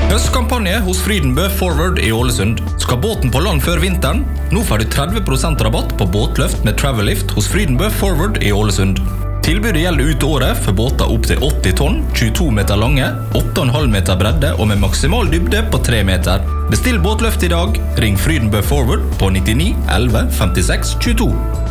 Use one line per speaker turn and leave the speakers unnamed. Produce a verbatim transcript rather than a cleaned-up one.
Høstkampanje hos Frydenbø Forward i Ålesund. Skal båten på land før vinteren? Nå får du tretti prosent rabatt på båtløft med Travel-Lift hos Frydenbø Forward i Ålesund. Tilbudet gjelder ut året for båter opp til åtti tonn, tjueto meter lange, åtte komma fem meter bredde og med maksimal dybde på tre meter. Bestill båtløft i dag. Ring Frydenbø Forward på nittini elleve femtiseks tjueto.